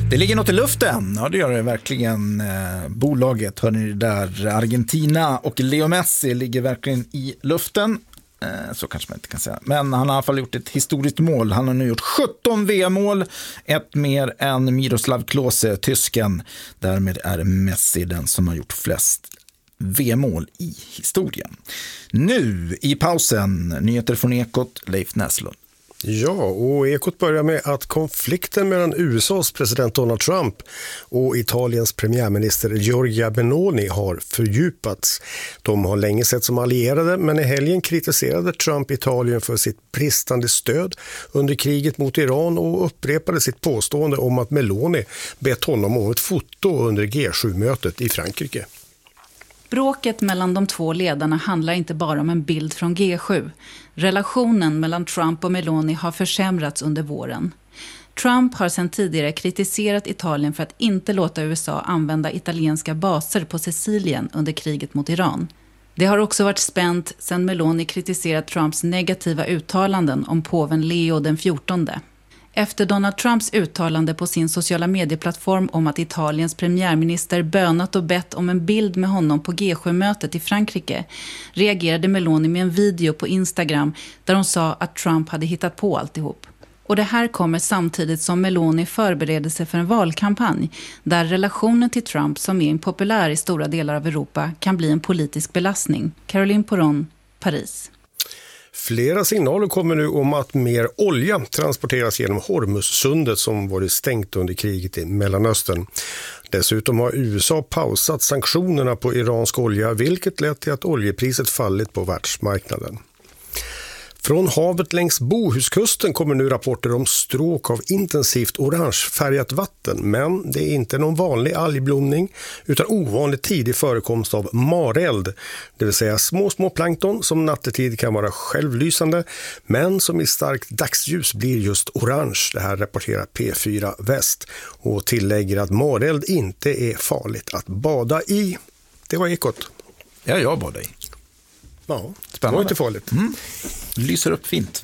Det ligger något i luften. Ja, det gör det verkligen. Bolaget, hör ni där, Argentina och Leo Messi ligger verkligen i luften. Så kanske man inte kan säga. Men han har i alla fall gjort ett historiskt mål. Han har nu gjort 17 VM-mål. Ett mer än Miroslav Klose, tysken. Därmed är Messi den som har gjort flest VM-mål i historien. Nu i pausen, nyheter från Ekot, Leif Näslund. Ja, och Ekot börjar med att konflikten mellan USAs president Donald Trump och Italiens premiärminister Giorgia Meloni har fördjupats. De har länge sett som allierade, men i helgen kritiserade Trump Italien för sitt bristande stöd under kriget mot Iran och upprepade sitt påstående om att Meloni bett honom om ett foto under G7-mötet i Frankrike. Bråket mellan de två ledarna handlar inte bara om en bild från G7. Relationen mellan Trump och Meloni har försämrats under våren. Trump har sedan tidigare kritiserat Italien för att inte låta USA använda italienska baser på Sicilien under kriget mot Iran. Det har också varit spänt sedan Meloni kritiserat Trumps negativa uttalanden om påven Leo den 14. Efter Donald Trumps uttalande på sin sociala medieplattform om att Italiens premiärminister bönat och bett om en bild med honom på G7-mötet i Frankrike reagerade Meloni med en video på Instagram där hon sa att Trump hade hittat på alltihop. Och det här kommer samtidigt som Meloni förbereder sig för en valkampanj där relationen till Trump, som är impopulär i stora delar av Europa, kan bli en politisk belastning. Caroline Poron, Paris. Flera signaler kommer nu om att mer olja transporteras genom Hormuzsundet som varit stängt under kriget i Mellanöstern. Dessutom har USA pausat sanktionerna på iransk olja, vilket lett till att oljepriset fallit på världsmarknaden. Från havet längs Bohuskusten kommer nu rapporter om stråk av intensivt orangefärgat vatten, men det är inte någon vanlig algblomning utan ovanligt tidig förekomst av mareld, det vill säga små plankton som nattetid kan vara självlysande men som i starkt dagsljus blir just orange. Det här rapporterar P4 Väst och tillägger att mareld inte är farligt att bada i. Det var Ekot. Ja, jag badar i. Ja, spännande. Det var inte farligt. Lyser upp fint.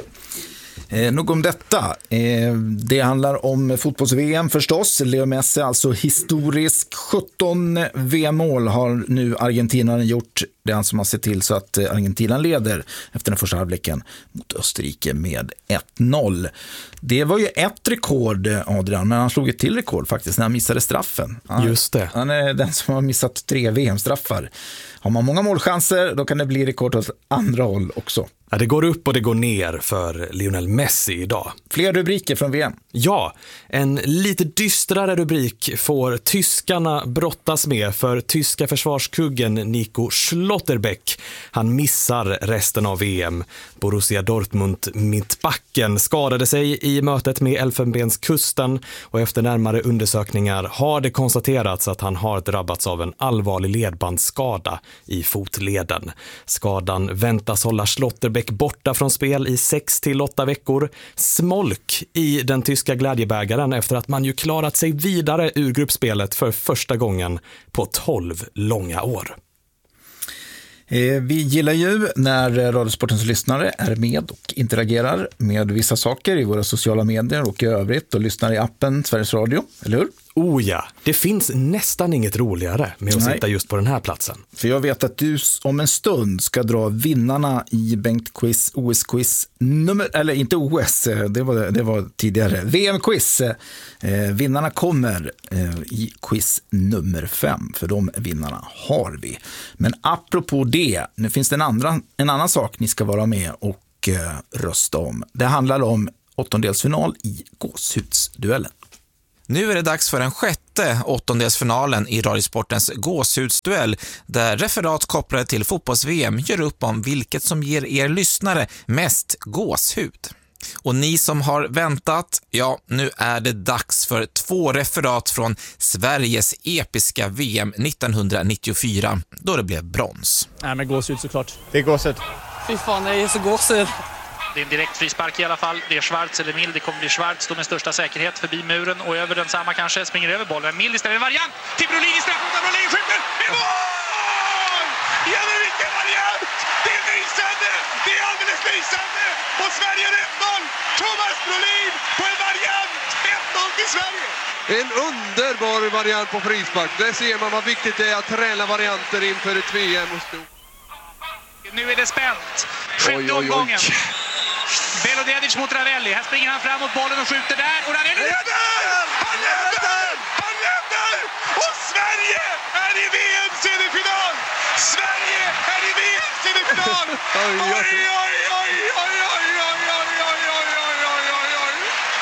Nog om detta. Det handlar om fotbolls-VM förstås. Leo Messi, alltså historisk 17 VM-mål har nu Argentina gjort. Det är han som har sett till så att Argentina leder efter den första halvleken mot Österrike med 1-0. Det var ju ett rekord, Adrian, men han slog ett till rekord faktiskt när han missade straffen. Just det. Han är den som har missat 3 VM-straffar. Har man många målchanser, då kan det bli rekord åt andra håll också. Ja, det går upp och det går ner för Lionel Messi idag. Fler rubriker från VM. Ja, en lite dystrare rubrik får tyskarna brottas med för tyska försvarskuggen Nico Schlotterbeck. Han missar resten av VM. Borussia Dortmund mittbacken skadade sig i mötet med Elfenbenskusten och efter närmare undersökningar har det konstaterats att han har drabbats av en allvarlig ledbandsskada i fotleden. Skadan väntas hålla Schlotterbeck borta från spel i 6 till 8 veckor. Smolk i den tyska glädjebägaren efter att man ju klarat sig vidare ur gruppspelet för första gången på 12 långa år. Vi gillar ju när Radiosportens lyssnare är med och interagerar med vissa saker i våra sociala medier och i övrigt och lyssnar i appen Sveriges Radio, eller hur? Oh ja, det finns nästan inget roligare med att sitta just på den här platsen. För jag vet att du om en stund ska dra vinnarna i Bengt-quiz, OS-quiz eller inte OS, det var tidigare, VM-quiz. Vinnarna kommer i quiz nummer 5, för de vinnarna har vi. Men apropå det, nu finns det en annan sak ni ska vara med och rösta om. Det handlar om åttondelsfinal i gåshudsduellen. Nu är det dags för den 6:e åttondelsfinalen i Radiosportens gåshudsduell där referat kopplade till fotbolls-VM gör upp om vilket som ger er lyssnare mest gåshud. Och ni som har väntat, ja, nu är det dags för 2 referat från Sveriges episka VM 1994 då det blev brons. Nej, men gåshud såklart. Det är gåshud. Fy fan, det är så gåshud. Det är en direkt frispark i alla fall. Det är Schwarz eller Mild. Det kommer bli Schwarz då med största säkerhet förbi muren och över den samma kanske. Springer över bollen. Mild istället en variant. Till Brolin i straffområdet. Brolin skjuter. Det är mål! Ja, men vilken variant! Det är lysande! Det är alldeles lysande! Och Sverige är 1-0. Thomas Brolin på en variant. 1-0 till Sverige. En underbar variant på frispark. Där ser man vad viktigt det är att träna varianter inför ett VM. Nu är det spänt. Sjätte omgången. Belodedic mot Ravelli. Här springer han fram mot bollen och skjuter där. Och Ravelli... Han leder! Han leder! Och Sverige är i VM-semifinal! Sverige är i VM-semifinal! Oj, oj, oj, oj, oj, oj, oj, oj, oj, oj, oj, oj, oj.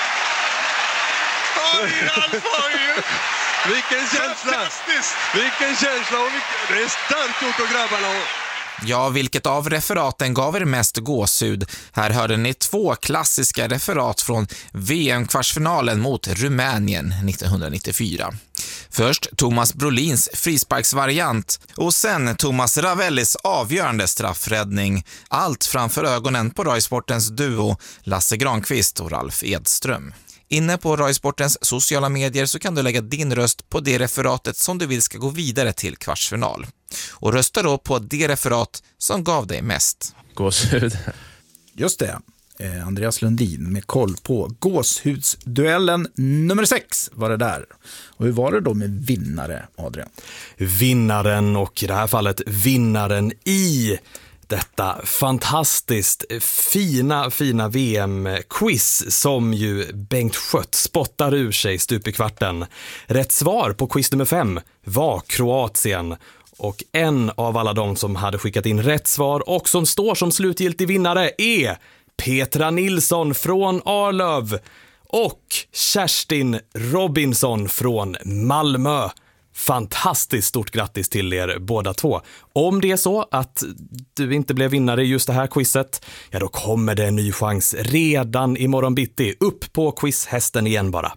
Vilken känsla! Vilken känsla! Det är starkt gjort av grabbarna. Ja, vilket av referaten gav er mest gåshud? Här hörde ni 2 klassiska referat från VM-kvartsfinalen mot Rumänien 1994. Först Thomas Brolins frisparksvariant och sen Thomas Ravellis avgörande straffräddning. Allt framför ögonen på Rai-sportens duo Lasse Granqvist och Ralf Edström. Inne på Rai-sportens sociala medier så kan du lägga din röst på det referatet som du vill ska gå vidare till kvartsfinal. Och rösta då på det referat som gav dig mest. Gåshud. Just det. Andreas Lundin med koll på gåshudsduellen nummer 6 var det där. Och hur var det då med vinnare, Adrian? Vinnaren, och i det här fallet vinnaren i detta fantastiskt fina VM-quiz som ju Bengt Schött spottar ur sig stup i kvarten. Rätt svar på quiz nummer 5 var Kroatien. Och en av alla de som hade skickat in rätt svar och som står som slutgiltig vinnare är Petra Nilsson från Arlöv och Kerstin Robinson från Malmö. Fantastiskt stort grattis till er båda två. Om det är så att du inte blev vinnare i just det här quizet, ja då kommer det en ny chans redan imorgon bitti. Upp på quizhästen igen bara.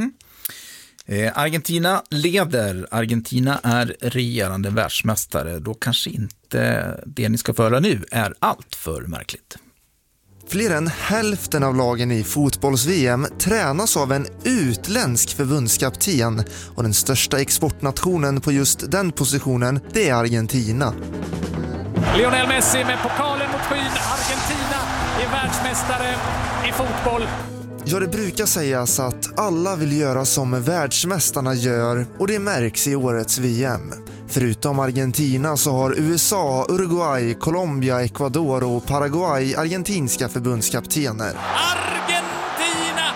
Argentina leder. Argentina är regerande världsmästare. Då kanske inte det ni ska föra nu är allt för märkligt. Fler än hälften av lagen i fotbolls-VM tränas av en utländsk förbundskapten och den största exportnationen på just den positionen, det är Argentina. Lionel Messi med pokalen mot skyn. Argentina är världsmästare i fotboll. Ja, det brukar sägas att alla vill göra som världsmästarna gör och det märks i årets VM. Förutom Argentina så har USA, Uruguay, Colombia, Ecuador och Paraguay argentinska förbundskaptener. Argentina!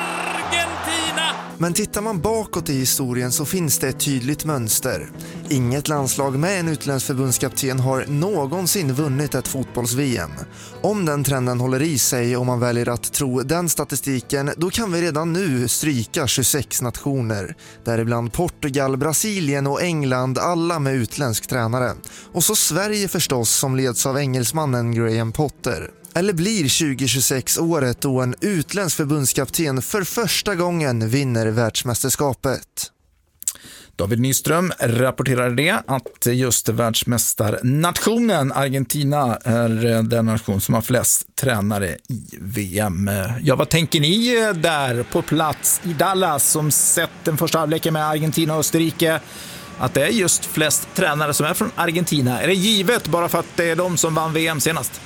Men tittar man bakåt i historien så finns det ett tydligt mönster. Inget landslag med en utländsk förbundskapten har någonsin vunnit ett fotbolls-VM. Om den trenden håller i sig och man väljer att tro den statistiken, då kan vi redan nu stryka 26 nationer. Däribland Portugal, Brasilien och England, alla med utländsk tränare. Och så Sverige förstås, som leds av engelsmannen Graham Potter. Eller blir 2026 året då en utländsk förbundskapten för första gången vinner världsmästerskapet? David Nyström rapporterade det att just världsmästarnationen Argentina är den nation som har flest tränare i VM. Ja, vad tänker ni där på plats i Dallas som sett den första halvleken med Argentina och Österrike? Att det är just flest tränare som är från Argentina. Är det givet bara för att det är de som vann VM senast?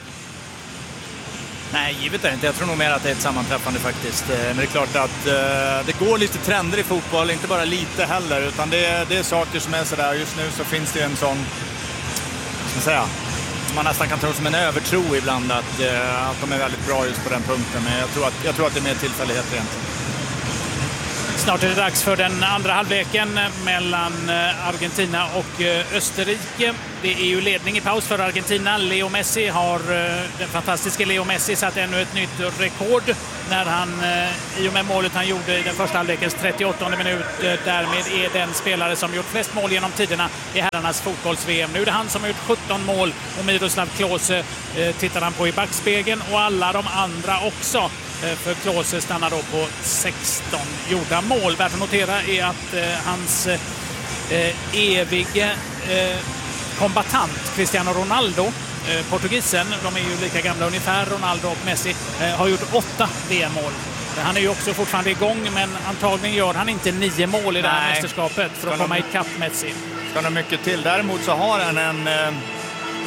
Nej, givet är det inte. Jag tror nog mer att det är ett sammanträffande faktiskt. Men det är klart att det går lite trender i fotboll, inte bara lite heller, utan det är saker som är sådär. Just nu så finns det en sån, ska man säga, man nästan kan tro som en övertro ibland att de är väldigt bra just på den punkten. Men jag tror att det är mer tillfälligheter egentligen. Snart är det dags för den andra halvleken mellan Argentina och Österrike. Det är ju ledning i paus för Argentina. Leo Messi har, den fantastiska Leo Messi, satt ännu ett nytt rekord när han i och med målet han gjorde i den första halvlekens 38:e minut därmed är den spelare som gjort flest mål genom tiderna i herrarnas fotbolls-VM. Nu är det han som har gjort 17 mål och Miroslav Klose tittar han på i backspegeln och alla de andra också. För Klose stannar då på 16 gjorda mål. Värt att notera är att hans evige kombatant Cristiano Ronaldo, portugisen, de är ju lika gamla ungefär, Ronaldo och Messi, har gjort 8 VM-mål. Han är ju också fortfarande igång, men antagligen gör han inte 9 mål i det här mästerskapet för att komma ikapp Messi. Ska nog mycket till. Däremot så har han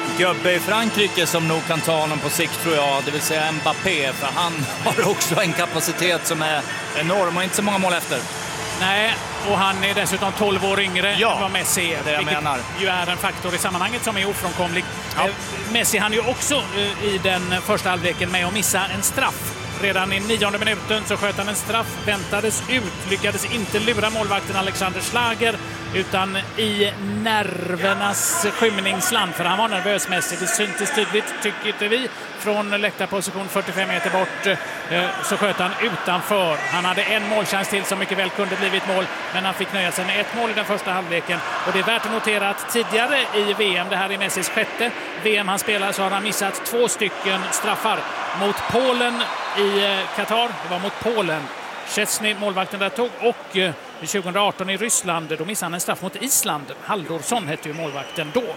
gubbe i Frankrike som nog kan ta honom på sikt, tror jag. Det vill säga Mbappé, för han har också en kapacitet som är enorm och inte så många mål efter. Nej, och han är dessutom 12 år yngre än vad Messi är. Det jag menar. Ju är en faktor i sammanhanget som är ofrånkomlig. Ja. Messi hann ju också i den första halvleken med att missa en straff. Redan i 9:e minuten så sköt han en straff, väntades ut, lyckades inte lura målvakten Alexander Schlager, utan i nervernas skymningsland, för han var nervös. Messi, det syntes tydligt, tycker vi, från läktarposition 45 meter bort, så sköt han utanför. Han hade en målchans till som mycket väl kunde blivit mål, men han fick nöja sig med ett mål i den första halvleken. Och det är värt att notera att tidigare i VM, det här är Messis sjätte VM han spelar, så har han missat 2 stycken straffar. Mot Polen i Qatar, det var mot Polen Szczesny, målvakten där, tog, och 2018 i Ryssland, då missade han en straff mot Island. Haldorsson hette ju målvakten då.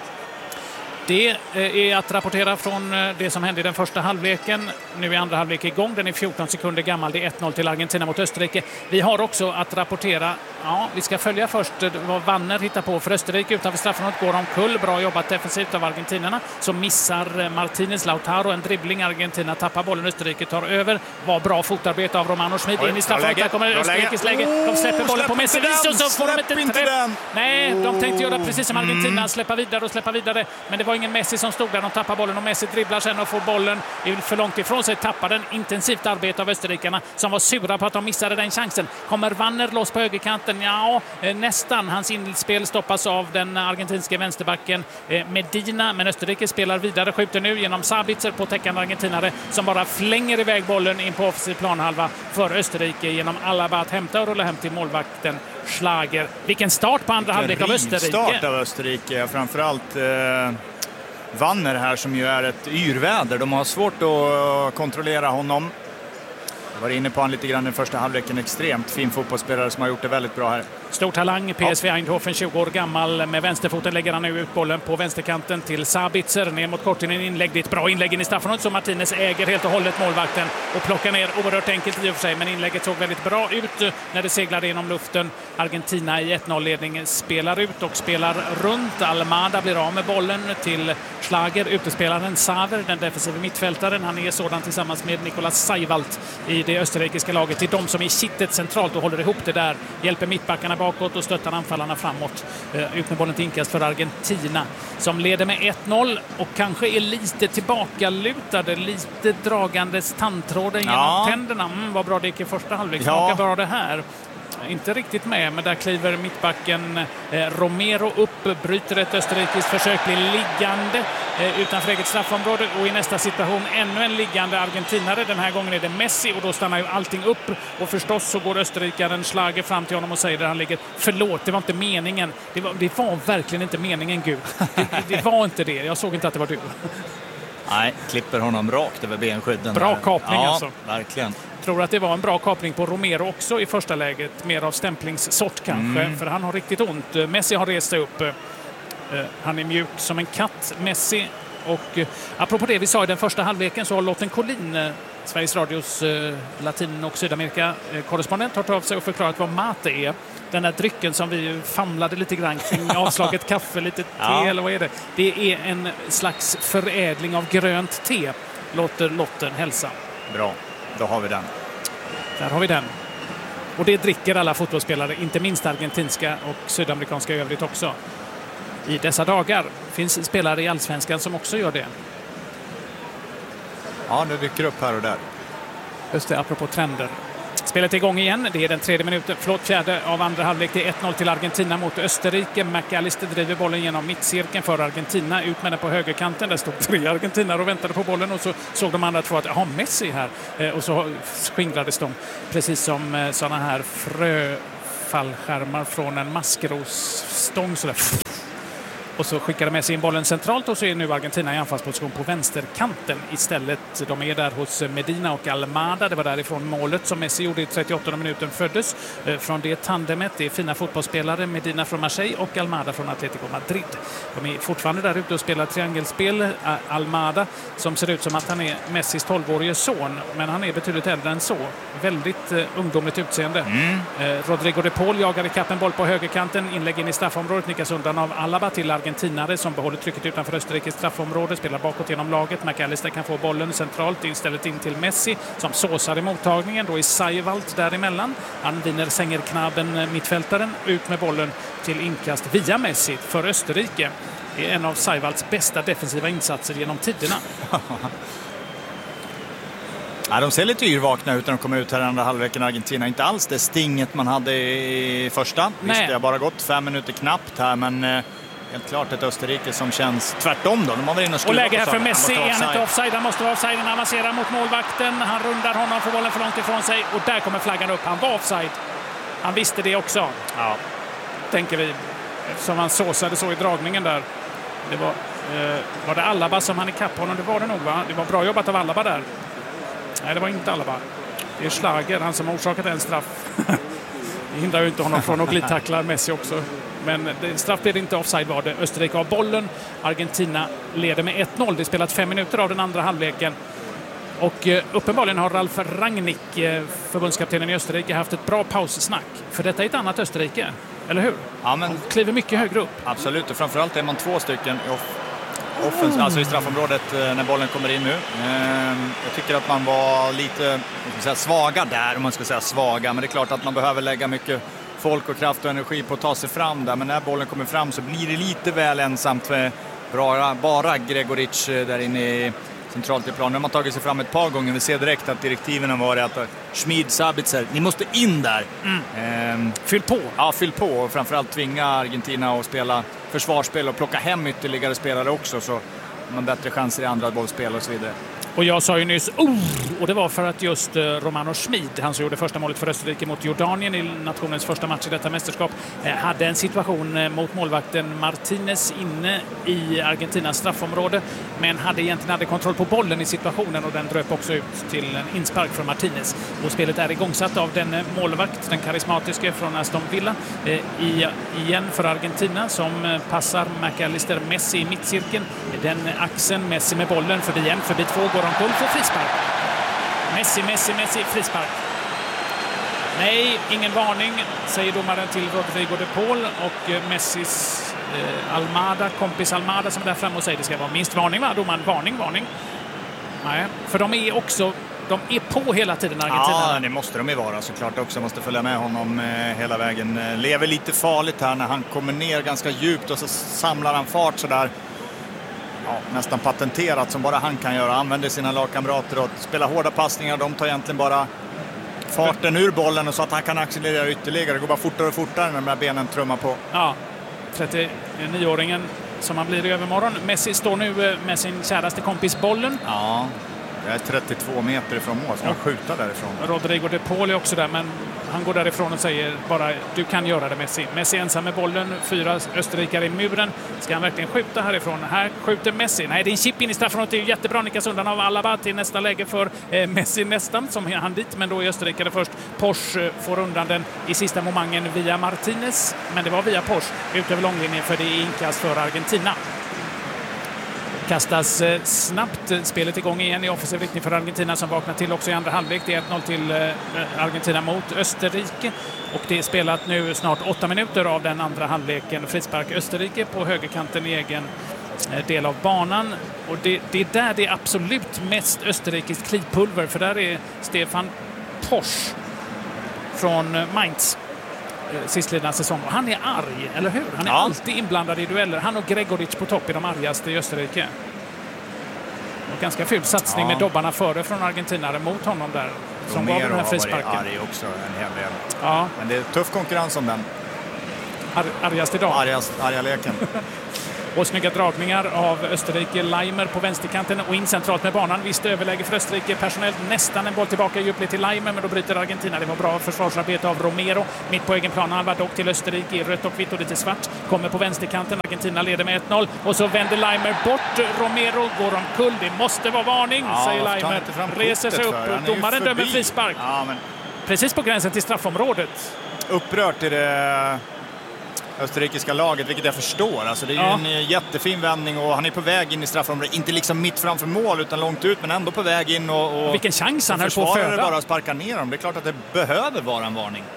Det är att rapportera från det som hände i den första halvleken. Nu är andra halvlek igång. Den är 14 sekunder gammal. Det är 1-0 till Argentina mot Österrike. Vi har också att rapportera, vi ska följa först vad Wanner hittar på för Österrike. Utanför straffområdet går omkull. Bra jobbat defensivt av argentinarna. Så missar Martinez Lautaro en dribbling. Argentina tappar bollen. Österrike tar över. Var bra fotarbete av Romano Schmid. In i straffområdet. Där kommer Österrikes läge. De släpper bollen på Messi. Så får de inte träff. Nej, de tänkte göra precis som Argentina. Släppa vidare. Men det var ingen Messi som stod där. De tappar bollen och Messi dribblar sen och får bollen för långt ifrån sig. Tappar den. Intensivt arbete av österrikarna som var sura på att de missade den chansen. Kommer Wanner loss på högerkanten? Ja, nästan. Hans inspel stoppas av den argentinska vänsterbacken Medina. Men Österrike spelar vidare. Skjuter nu genom Sabitzer på täckande argentinare som bara flänger iväg bollen in på offensiv planhalva för Österrike genom Alaba att hämta och rulla hem till målvakten Schlager. Vilken start på andra halvlek av Österrike. Start av Österrike. Framförallt Wanner här som ju är ett yrväder. De har svårt att kontrollera honom. Jag var inne på han lite grann i första halvleken. Extremt fin fotbollsspelare som har gjort det väldigt bra här. Stor talang, PSV Eindhoven, 20 år gammal. Med vänsterfoten lägger han nu ut bollen på vänsterkanten till Sabitzer. Ner mot kortlinjen, inlägg. Det är ett bra inlägg in i straffområdet som Martinez äger helt och hållet målvakten och plockar ner oerhört enkelt i och för sig. Men inlägget såg väldigt bra ut när det seglade genom luften. Argentina i 1-0-ledning spelar ut och spelar runt. Almada blir av med bollen till Schlager. Utespelaren Saver, den defensiva mittfältaren. Han är sådan tillsammans med Nicolas Seiwalt i det österrikiska laget. Till de som är kittet centralt och håller ihop det där. Hjälper mittbackarna bakåt och stöttar anfallarna framåt. Ut med bollen till inkast för Argentina som leder med 1-0 och kanske är lite tillbakalutade, lite dragandes tandtråden genom tänderna. Vad bra det gick i första halvlek. Smakar bra det här. Inte riktigt med, men där kliver mittbacken Romero upp, bryter ett österrikiskt försök, blir liggande utanför eget straffområde och i nästa situation ännu en liggande argentinare. Den här gången är det Messi och då stannar ju allting upp och förstås så går österrikaren Schlager fram till honom och säger där han ligger: förlåt, det var inte meningen. Det var verkligen inte meningen, Gud. Det var inte det. Jag såg inte att det var du. Nej, klipper honom rakt över benskydden. Bra kapning alltså. Verkligen. Tror att det var en bra kapning på Romero också i första läget. Mer av stämplingssort kanske, för han har riktigt ont. Messi har rest sig upp. Han är mjuk som en katt, Messi. Och apropå det vi sa i den första halvleken så har Lotten Collin, Sveriges Radios Latin- och Sydamerika-korrespondent, har tagit av sig och förklarat vad mate är. Den där drycken som vi famlade lite grann kring, avslaget kaffe, lite te eller vad är det? Det är en slags förädling av grönt te, låter Lotten hälsa. Bra, då har vi den. Där har vi den. Och det dricker alla fotbollsspelare, inte minst argentinska och sydamerikanska i övrigt också. I dessa dagar finns spelare i Allsvenskan som också gör det. Ja, det dyker upp här och där. Just det, apropå trender. Spelet är igång igen. Det är den fjärde av andra halvlek. Det är 1-0 till Argentina mot Österrike. McAllister driver bollen genom mittcirkeln för Argentina. Ut med den på högerkanten. Där stod 3 argentinare och väntade på bollen. Och så såg de andra två att Messi här. Och så skingrades de. Precis som sådana här fröfallskärmar från en maskrosstång. Sådär. Och så skickade Messi in bollen centralt och så är nu Argentina i anfallsposition på vänsterkanten istället. De är där hos Medina och Almada. Det var därifrån målet som Messi gjorde i 38 minuten föddes. Från det tandemet, det är fina fotbollsspelare. Medina från Marseille och Almada från Atletico Madrid. De är fortfarande där ute och spelar triangelspel. Almada som ser ut som att han är Messis 12-årige son. Men han är betydligt äldre än så. Väldigt ungdomligt utseende. Rodrigo de Paul jagar i kappen boll på högerkanten. Inlägg in i straffområdet, nickas undan av Alaba till Argentina argentinare som behåller trycket utanför Österrikes straffområde, spelar bakåt genom laget. McAllister kan få bollen centralt istället in till Messi som såsar i mottagningen. Då är Seiwald däremellan. Han vinner Sängerknaben, mittfältaren, ut med bollen till inkast via Messi för Österrike. Det är en av Seiwalds bästa defensiva insatser genom tiderna. Ja, de ser lite yrvakna ut när de kommer ut här i andra halvleken. Argentina inte alls det stinget man hade i första. Visst, det har bara gått 5 minuter knappt här, men helt klart ett Österrike som känns tvärtom då. De har varit inne och läge här för Messi, är han inte offside? Han måste vara offside när han avancerar mot målvakten. Han rundar honom, får bollen för långt ifrån sig och där kommer flaggan upp. Han var offside. Han visste det också. Ja. Tänker vi. Som han såsade så i dragningen där. Det var det Alaba som han ikapp honom? Det var det nog, va? Det var bra jobbat av Alaba där. Nej, det var inte Alaba. Det är Schlager, han som har orsakat en straff. Det hindrar ju inte honom från att glidtackla Messi också. Men straff blir det inte, offside var det. Österrike har bollen. Argentina leder med 1-0. Det är spelat 5 minuter av den andra halvleken. Och uppenbarligen har Ralf Rangnick, förbundskaptenen i Österrike, haft ett bra paussnack. För detta är ett annat Österrike, eller hur? Ja, men de kliver mycket högre upp. Absolut, och framförallt är man 2 stycken alltså i straffområdet när bollen kommer in nu. Jag tycker att man var lite svaga där, om man ska säga svaga. Men det är klart att man behöver lägga mycket folk och kraft och energi på att ta sig fram där. Men när bollen kommer fram så blir det lite väl ensamt för bara Gregoric där inne i centralt i planen. De har tagit sig fram ett par gånger. Vi ser direkt att direktiven har varit att Schmid, Sabitzer, ni måste in där. Fyll på. Ja, fyll på. Och framförallt tvinga Argentina att spela försvarsspel och plocka hem ytterligare spelare också, så man bättre chanser i andra bollspel och så vidare. Och jag sa ju nyss och det var för att just Romano Schmid, han som gjorde första målet för Österrike mot Jordanien i nationens första match i detta mästerskap, hade en situation mot målvakten Martinez inne i Argentinas straffområde, men hade egentligen aldrig kontroll på bollen i situationen och den dröp också ut till en inspark från Martinez. Och spelet är igångsatt av den målvakt, den karismatiske från Aston Villa, igen för Argentina som passar McAllister, Messi i mittcirkeln. Den axeln, Messi med bollen förbi 2 går omkull för frispark. Messi, frispark. Nej, ingen varning, säger domaren till Rodrigo de Paul och Messis kompis Almada som är där framme och säger det ska vara minst varning, va? Domaren, varning. Nej, för de är på hela tiden, Argentina. Ja, det måste de ju vara såklart också. Måste följa med honom hela vägen. Lever lite farligt här när han kommer ner ganska djupt och så samlar han fart sådär. Ja, nästan patenterat som bara han kan göra. Använder sina lagkamrater och spelar hårda passningar. De tar egentligen bara farten ur bollen och så att han kan accelerera ytterligare. Det går bara fortare och fortare när de där benen trummar på. Ja, 39-åringen som han blir i övermorgon. Messi står nu med sin käraste kompis bollen. Ja, det är 32 meter ifrån mål. Ska han skjuta därifrån? Rodrigo de Paul är också där, men han går därifrån och säger bara du kan göra det, Messi. Messi ensam med bollen, 4 österrikare i muren. Ska han verkligen skjuta härifrån? Här skjuter Messi. Nej, det är en chip in i straffområdet. Det är ju jättebra, nickas undan av Alaba till nästa läge för Messi nästan som han dit, men då är österrikare först. Porsche får undan den i sista momangen via Martinez, men det var via Porsche ut över långlinjen för det är inkast för Argentina. Kastas snabbt spelet igång igen i offensiv riktning för Argentina som vaknar till också i andra halvlek. Det är 1-0 till Argentina mot Österrike och det är spelat nu snart 8 minuter av den andra halvleken. Frispark Österrike på högerkanten i egen del av banan och det är där det är absolut mest österrikiskt klipulver, för där är Stefan Porsche från Mainz sistlidna säsong. Och han är arg, eller hur? Han är alltid inblandad i dueller. Han och Gregoric på topp är de argaste i Österrike. Och ganska ful satsning med dobbarna före från argentinare mot honom där. Som var den här frisparken. Romero har varit arg också en hel del. Ja. Men det är tuff konkurrens om den. Argast idag. Arga leken. Och snygga dragningar av Österrike. Leimer på vänsterkanten och in centralt med banan. Visst överläge för Österrike. Personellt nästan en boll tillbaka i djupled till Leimer, men då bryter Argentina. Det var bra försvarsarbete av Romero. Mitt på egen plan. Han var dock till Österrike i rött och vitt och lite svart. Kommer på vänsterkanten. Argentina leder med 1-0. Och så vänder Leimer bort. Romero går omkull. Det måste vara varning, säger Leimer. Reser sig upp. Domaren dömer frispark. Ja, men... Precis på gränsen till straffområdet. Upprört i det österrikiska laget, vilket jag förstår. Alltså det är ju en jättefin vändning och han är på väg in i straffområdet. Inte liksom mitt framför mål utan långt ut, men ändå på väg in. Och vilken chans han höll på att föda. Bara sparka ner dem. Det är klart att det behöver vara en varning.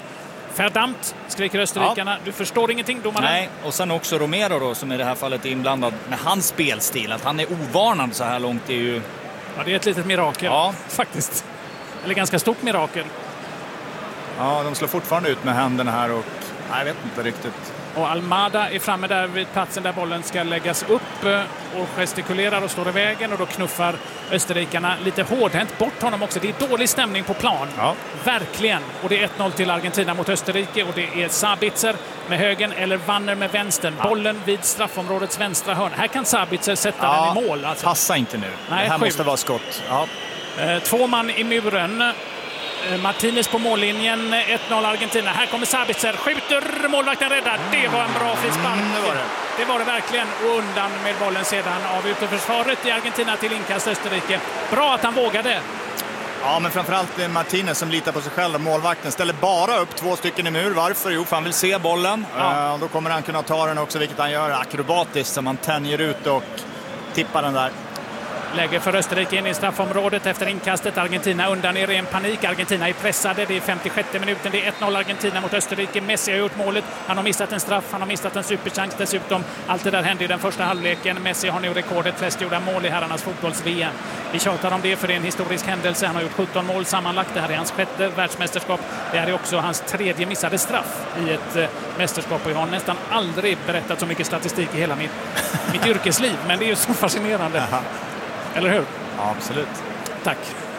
Verdammt, skriker österrikarna. Du förstår ingenting, domaren. Nej, och sen också Romero då, som i det här fallet är inblandad med hans spelstil. Att han är ovarnad så här långt är ju... Ja, det är ett litet mirakel, faktiskt. Eller ganska stort mirakel. Ja, de slår fortfarande ut med händerna här och jag vet inte riktigt. Och Almada är framme där vid platsen där bollen ska läggas upp och gestikulerar och står i vägen, och då knuffar österrikarna lite hårdhänt bort honom också. Det är dålig stämning på plan. Ja. Verkligen. Och det är 1-0 till Argentina mot Österrike, och det är Sabitzer med högen eller Wanner med vänstern. Bollen vid straffområdets vänstra hörn. Här kan Sabitzer sätta den i mål. Alltså. Passa inte nu. Nej, det här måste vara skott. Ja. 2 man i muren. Martinez på mållinjen, 1-0 Argentina. Här kommer Sabitzer, skjuter, målvakten räddar. Det var en bra frispark. Det var det verkligen. Och undan med bollen sedan av utanförsvaret i Argentina till inkast Österrike. Bra att han vågade. Ja, men framförallt Martinez som litar på sig själv. Målvakten ställer bara upp 2 stycken i mur. Varför? Jo, för han vill se bollen. Ja. Då kommer han kunna ta den också, vilket han gör akrobatiskt, som han tänjer ut och tippar den där. Läge för Österrike in i straffområdet efter inkastet. Argentina undan i ren panik. Argentina är pressade. Det är 56 minuten. Det är 1-0 Argentina mot Österrike. Messi har gjort målet. Han har missat en straff. Han har missat en superchans dessutom. Allt det där hände i den första halvleken. Messi har nu rekordet flest gjorda mål i herrarnas fotbolls-VM. Vi tjatar om det, för det är en historisk händelse. Han har gjort 17 mål sammanlagt. Det här är hans 6:e världsmästerskap. Det här är också hans 3:e missade straff i ett mästerskap. Och jag har nästan aldrig berättat så mycket statistik i hela mitt yrkesliv. Men det är ju så fascinerande. Aha. Eller hur? Ja, absolut. Tack.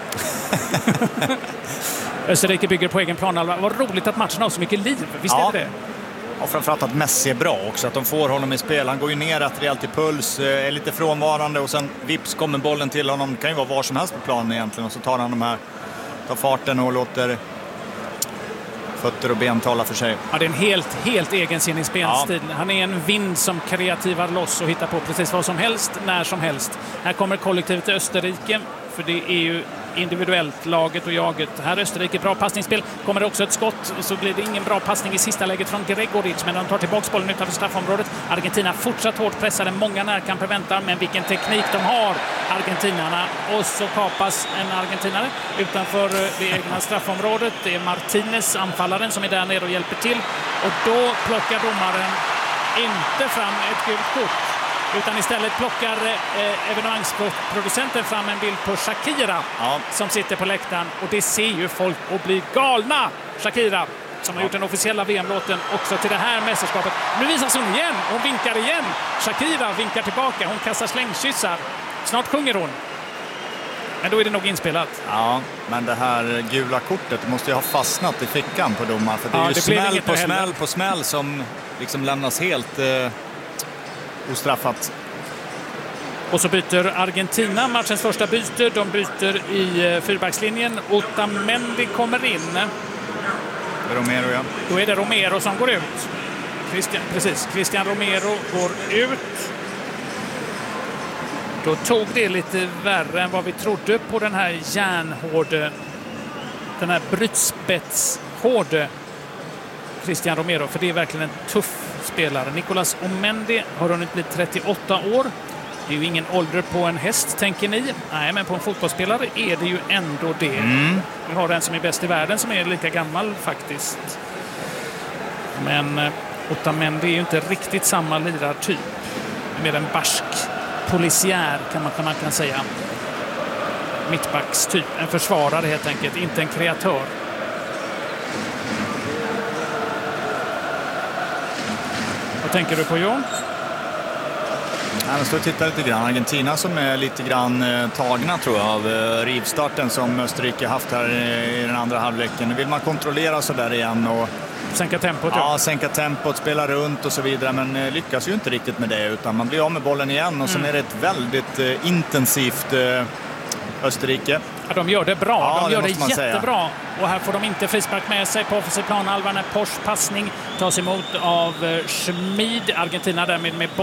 Österrike bygger på egen planhalva. Vad roligt att matchen har så mycket liv. Visst är det? Och framförallt att Messi är bra också. Att de får honom i spel. Han går ju ner rätt rejält i puls. Är lite frånvarande. Och sen vips kommer bollen till honom. Kan ju vara var som helst på planen egentligen. Och så tar han tar farten och låter fötter och ben tala för sig. Ja, det är en helt egensinnig spelstil. Ja. Han är en vind som kreativar loss och hittar på precis vad som helst, när som helst. Här kommer kollektivet till Österrike, för det är ju individuellt, laget och jaget. Här Österrike, bra passningsspel. Kommer det också ett skott, så blir det ingen bra passning i sista läget från Gregoric, men de tar tillbaka bollen utanför straffområdet. Argentina fortsatt hårt pressade, många närkamper väntar, men vilken teknik de har, argentinarna. Och så kapas en argentinare utanför det egna straffområdet. Det är Martinez, anfallaren, som är där nere och hjälper till. Och då plockar domaren inte fram ett gult kort, utan istället plockar evenemangsproducenten fram en bild på Shakira som sitter på läktaren. Och det ser ju folk och blir galna. Shakira, som har gjort den officiella VM-låten också till det här mästerskapet. Nu visas hon igen. Hon vinkar igen. Shakira vinkar tillbaka. Hon kastar slängkyssar. Snart sjunger hon. Men då är det nog inspelat. Ja, men det här gula kortet måste ju ha fastnat i fickan på domaren. För det är ju smäll på smäll som liksom lämnas helt ostraffat. Och så byter Argentina matchens första byte. De byter i fyrbackslinjen. Otamendi kommer in. Romero, ja. Då är det Romero som går ut. Christian Romero går ut. Då tog det lite värre än vad vi trodde på den här järnhårde, den här brytspetshårde Christian Romero, för det är verkligen en tuff spelare. Nicolas Otamendi har hunnit bli 38 år. Det är ju ingen ålder på en häst, tänker ni. Nej, men på en fotbollsspelare är det ju ändå det. Vi har en som är bäst i världen som är lika gammal faktiskt. Men Otamendi är ju inte riktigt samma lirartyp. Mer en barsk polisiär kan man kan säga. Mittbackstyp, en försvarare helt enkelt, inte en kreatör. Vad tänker du på, John? Jag står och tittar lite grann. Argentina som är lite grann tagna, tror jag, av rivstarten som Österrike haft här i den andra halvleken. Nu vill man kontrollera så där igen och sänka tempot. Ja, sänka tempot, spela runt och så vidare, men lyckas ju inte riktigt med det, utan man blir av med bollen igen och sen är det ett väldigt intensivt Österrike. Ja, de gör det bra. Ja, de gör det jättebra. Säga. Och här får de inte frispark med sig på offensiv planhalva när Porsche passning tas emot av Schmid. Argentina därmed med